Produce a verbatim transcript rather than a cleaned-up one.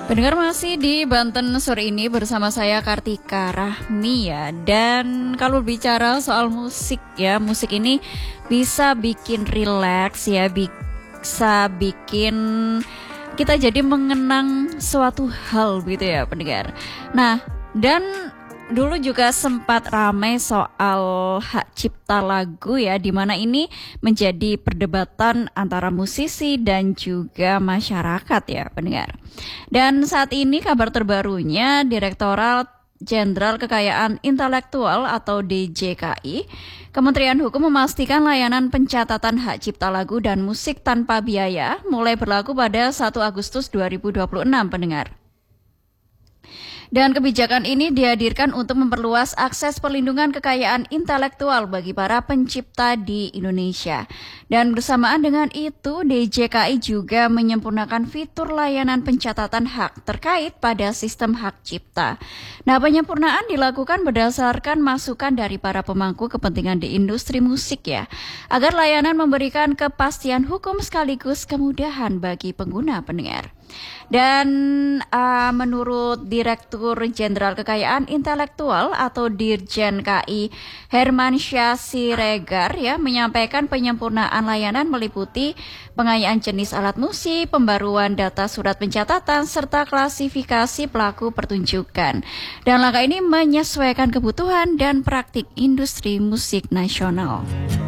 Pendengar masih di Banten sore ini bersama saya Kartika Rahmi ya. Dan kalau bicara soal musik ya, musik ini bisa bikin rileks ya, bisa bikin kita jadi mengenang suatu hal gitu ya pendengar. Nah, dan dulu juga sempat ramai soal hak cipta lagu ya, di mana ini menjadi perdebatan antara musisi dan juga masyarakat ya pendengar. Dan saat ini kabar terbarunya Direktorat Jenderal Kekayaan Intelektual atau D J K I, Kementerian Hukum memastikan layanan pencatatan hak cipta lagu dan musik tanpa biaya mulai berlaku pada satu Agustus dua ribu dua puluh enam pendengar. Dan kebijakan ini dihadirkan untuk memperluas akses perlindungan kekayaan intelektual bagi para pencipta di Indonesia. Dan bersamaan dengan itu, D J K I juga menyempurnakan fitur layanan pencatatan hak terkait pada sistem hak cipta. Nah, penyempurnaan dilakukan berdasarkan masukan dari para pemangku kepentingan di industri musik ya, agar layanan memberikan kepastian hukum sekaligus kemudahan bagi pengguna pendengar. Dan uh, menurut Direktur Jenderal Kekayaan Intelektual atau Dirjen K I Hermansyah Siregar ya menyampaikan penyempurnaan layanan meliputi pengayaan jenis alat musik, pembaruan data surat pencatatan serta klasifikasi pelaku pertunjukan. Dan langkah ini menyesuaikan kebutuhan dan praktik industri musik nasional.